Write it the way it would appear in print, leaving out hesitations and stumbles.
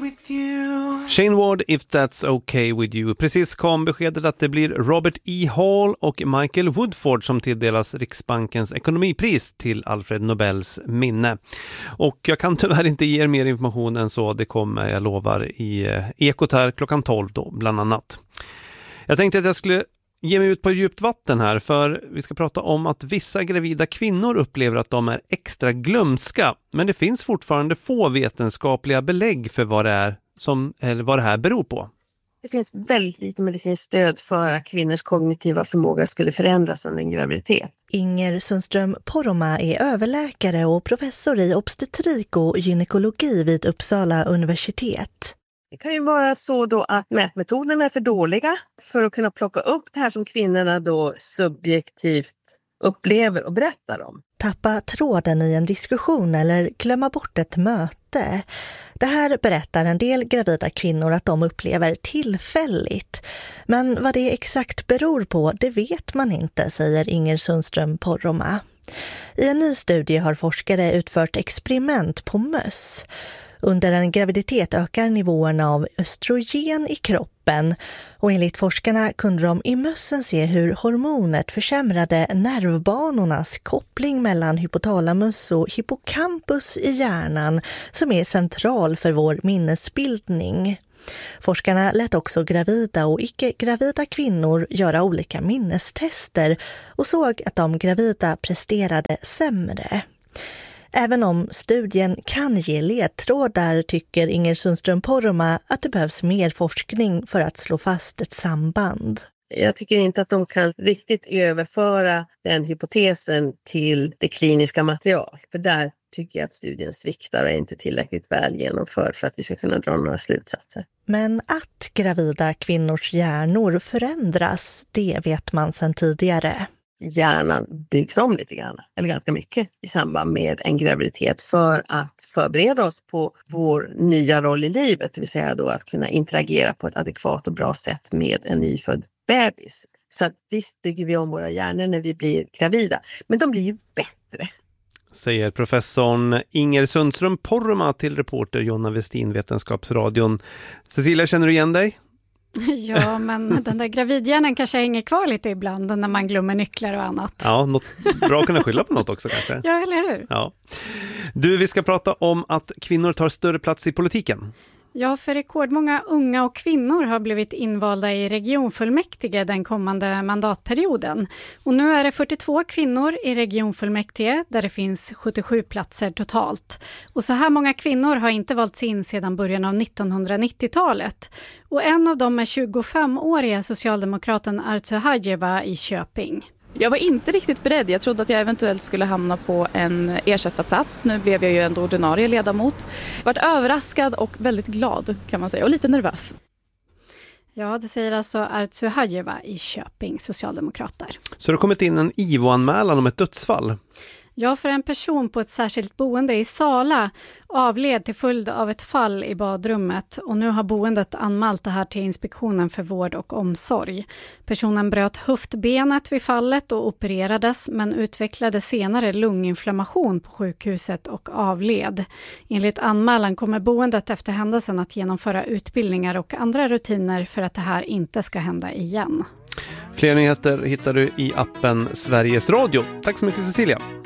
with you. Shane Ward, If That's Okay With You. Precis kom beskedet att det blir Robert E. Hall och Michael Woodford som tilldelas Riksbankens ekonomipris till Alfred Nobels minne. Och jag kan tyvärr inte ge er mer information än så. Det kommer, jag lovar, i Ekot här klockan 12 då, bland annat. Jag tänkte att jag skulle ge mig ut på djupt vatten här, för vi ska prata om att vissa gravida kvinnor upplever att de är extra glömska, men det finns fortfarande få vetenskapliga belägg för vad det här beror på. Det finns väldigt lite medicinskt stöd för att kvinnors kognitiva förmåga skulle förändras under en graviditet. Inger Sundström Poromaa är överläkare och professor i obstetrik och gynekologi vid Uppsala universitet. Det kan ju vara så då att mätmetoderna är för dåliga för att kunna plocka upp det här som kvinnorna då subjektivt upplever och berättar om. Tappa tråden i en diskussion eller glömma bort ett möte. Det här berättar en del gravida kvinnor att de upplever tillfälligt. Men vad det exakt beror på, det vet man inte, säger Inger Sundström Poromaa. I en ny studie har forskare utfört experiment på möss. Under en graviditet ökar nivåerna av östrogen i kroppen och enligt forskarna kunde de i mössen se hur hormonet försämrade nervbanornas koppling mellan hypotalamus och hippocampus i hjärnan som är central för vår minnesbildning. Forskarna lät också gravida och icke-gravida kvinnor göra olika minnestester och såg att de gravida presterade sämre. Även om studien kan ge ledtrådar tycker Inger Sundström Poromaa att det behövs mer forskning för att slå fast ett samband. Jag tycker inte att de kan riktigt överföra den hypotesen till det kliniska material. För där tycker jag att studien sviktar och är inte tillräckligt väl genomförd för att vi ska kunna dra några slutsatser. Men att gravida kvinnors hjärnor förändras, det vet man sedan tidigare. Hjärnan byggs om lite grann, eller ganska mycket, i samband med en graviditet för att förbereda oss på vår nya roll i livet, det vill säga då att kunna interagera på ett adekvat och bra sätt med en nyfödd bebis. Så att visst bygger vi om våra hjärnor när vi blir gravida, men de blir ju bättre. Säger professorn Inger Sundström Poromaa till reporter Jonna Westin, Vetenskapsradion. Cecilia, känner du igen dig? Ja, men den där gravidhjärnan kanske hänger kvar lite ibland när man glömmer nycklar och annat. Ja, något bra att kunna skylla på något också kanske. Ja, eller hur? Ja. Du, vi ska prata om att kvinnor tar större plats i politiken. Ja, för rekordmånga unga och kvinnor har blivit invalda i regionfullmäktige den kommande mandatperioden. Och nu är det 42 kvinnor i regionfullmäktige där det finns 77 platser totalt. Och så här många kvinnor har inte valts in sedan början av 1990-talet. Och en av dem är 25-åriga socialdemokraten Arzu Hajeva i Köping. Jag var inte riktigt beredd. Jag trodde att jag eventuellt skulle hamna på en ersättarplats. Nu blev jag ju ändå ordinarie ledamot. Jag varit överraskad och väldigt glad kan man säga, och lite nervös. Ja, det säger alltså Arzu Hajeva i Köping, socialdemokrater. Så det har kommit in en IVO-anmälan om ett dödsfall. Ja, för en person på ett särskilt boende i Sala avled till följd av ett fall i badrummet och nu har boendet anmält det här till Inspektionen för vård och omsorg. Personen bröt höftbenet vid fallet och opererades men utvecklade senare lunginflammation på sjukhuset och avled. Enligt anmälan kommer boendet efter händelsen att genomföra utbildningar och andra rutiner för att det här inte ska hända igen. Fler nyheter hittar du i appen Sveriges Radio. Tack så mycket, Cecilia.